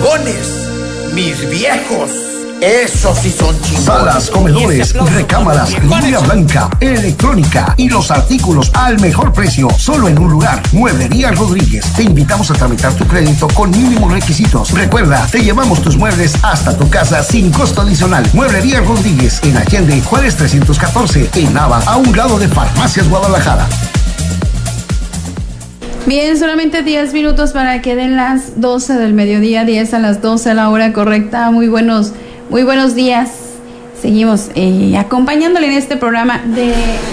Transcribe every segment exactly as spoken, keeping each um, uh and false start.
cajones, mis viejos, esos sí son chingones. Salas, comedores, recámaras, línea blanca, electrónica y los artículos al mejor precio, solo en un lugar. Mueblería Rodríguez. Te invitamos a tramitar tu crédito con mínimos requisitos. Recuerda, te llevamos tus muebles hasta tu casa sin costo adicional. Mueblería Rodríguez, en Allende, Juárez trescientos catorce, en Nava, a un lado de Farmacias Guadalajara. Bien, solamente diez minutos para que den las doce del mediodía, diez a las doce, la hora correcta. Muy buenos, muy buenos días. Seguimos eh, acompañándole en este programa de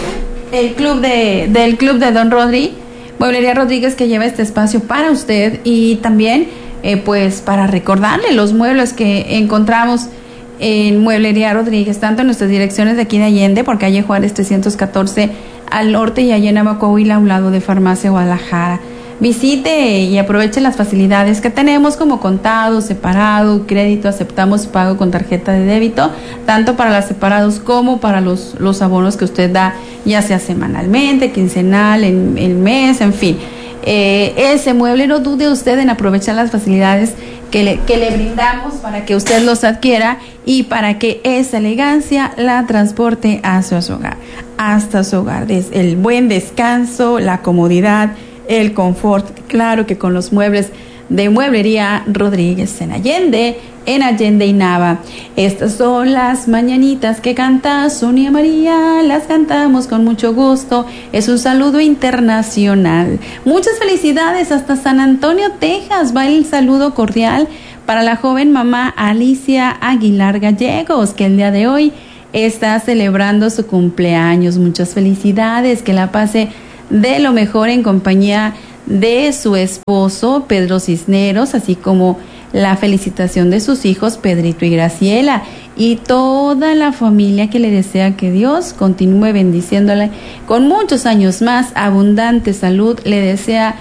el club de del club de Don Rodri, Mueblería Rodríguez, que lleva este espacio para usted y también eh, pues para recordarle los muebles que encontramos en Mueblería Rodríguez, tanto en nuestras direcciones de aquí de Allende, por calle Juárez trescientos catorce al norte, y allá en Amacoahuila, a un lado de Farmacia Guadalajara. Visite y aproveche las facilidades que tenemos, como contado, separado, crédito. Aceptamos pago con tarjeta de débito, tanto para las separados como para los, los abonos que usted da, ya sea semanalmente, quincenal, en el mes, en fin. Eh, ese mueble, no dude usted en aprovechar las facilidades que le, que le brindamos para que usted los adquiera y para que esa elegancia la transporte hacia su hogar, hasta su hogar. Desde el buen descanso, la comodidad, el confort, claro que con los muebles de Mueblería Rodríguez en Allende, en Allende y Nava. Estas son las mañanitas que canta Sonia María, las cantamos con mucho gusto. Es un saludo internacional. Muchas felicidades hasta San Antonio, Texas. Va el saludo cordial para la joven mamá Alicia Aguilar Gallegos, que el día de hoy está celebrando su cumpleaños. Muchas felicidades, que la pase de lo mejor en compañía de su esposo Pedro Cisneros, así como la felicitación de sus hijos Pedrito y Graciela, y toda la familia, que le desea que Dios continúe bendiciéndole con muchos años más, abundante salud, le desea,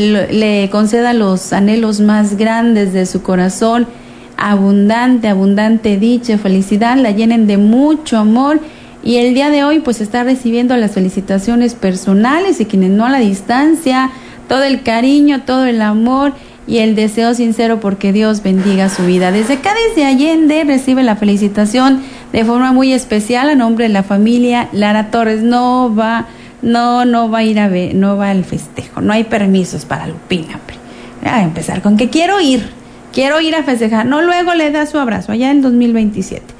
le conceda los anhelos más grandes de su corazón, abundante, abundante dicha, felicidad, la llenen de mucho amor. Y el día de hoy pues está recibiendo las felicitaciones personales y quienes no, a la distancia, todo el cariño, todo el amor y el deseo sincero porque Dios bendiga su vida. Desde acá, desde Allende, recibe la felicitación de forma muy especial a nombre de la familia Lara Torres. No va, no, no va a ir a ver, no va al festejo, no hay permisos para Lupina. A empezar con que quiero ir, quiero ir a festejar, no, luego le da su abrazo allá en dos mil veintisiete.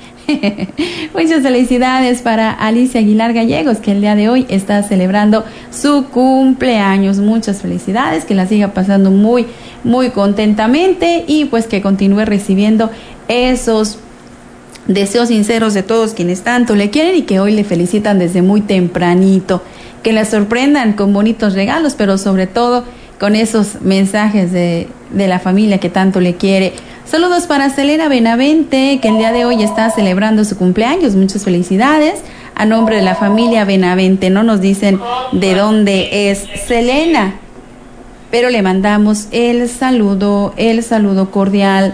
Muchas felicidades para Alicia Aguilar Gallegos, que el día de hoy está celebrando su cumpleaños. Muchas felicidades, que la siga pasando muy, muy contentamente y pues que continúe recibiendo esos deseos sinceros de todos quienes tanto le quieren y que hoy le felicitan desde muy tempranito. Que la sorprendan con bonitos regalos, pero sobre todo con esos mensajes de, de la familia que tanto le quiere. Saludos para Selena Benavente, que el día de hoy está celebrando su cumpleaños. Muchas felicidades a nombre de la familia Benavente. No nos dicen de dónde es Selena, pero le mandamos el saludo, el saludo cordial.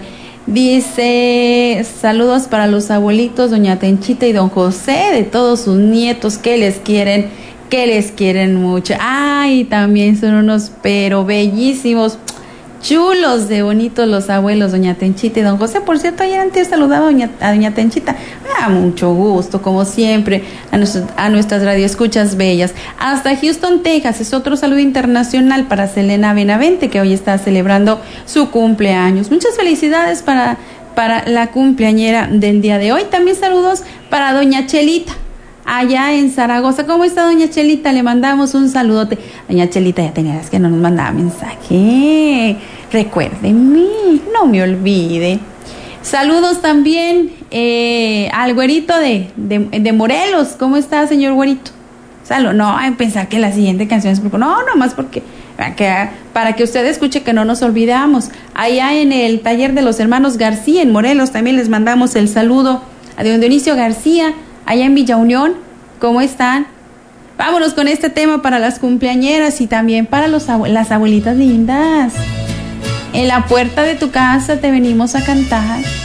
Dice, saludos para los abuelitos, doña Tenchita y don José, de todos sus nietos que les quieren, que les quieren mucho. Ay, también son unos pero bellísimos, chulos de bonitos los abuelos, doña Tenchita y don José. Por cierto, ayer antes saludaba a doña, a doña Tenchita. Ah, mucho gusto, como siempre, a, nuestro, a nuestras radioescuchas bellas. Hasta Houston, Texas, es otro saludo internacional para Selena Benavente, que hoy está celebrando su cumpleaños. Muchas felicidades para, para la cumpleañera del día de hoy. También saludos para doña Chelita, allá en Zaragoza. ¿Cómo está doña Chelita? Le mandamos un saludote. Doña Chelita, ya tenía que no nos mandaba mensaje. Recuérdeme, no me olvide. Saludos también eh, al güerito de, de, de Morelos. ¿Cómo está, señor güerito? Salud. No, hay que pensar que la siguiente canción es porque no, nomás porque para que, para que usted escuche que no nos olvidamos. Allá en el taller de los hermanos García en Morelos también les mandamos el saludo a don Dionisio García, allá en Villa Unión. ¿Cómo están? Vámonos con este tema para las cumpleañeras y también para los abue- las abuelitas lindas. En la puerta de tu casa te venimos a cantar.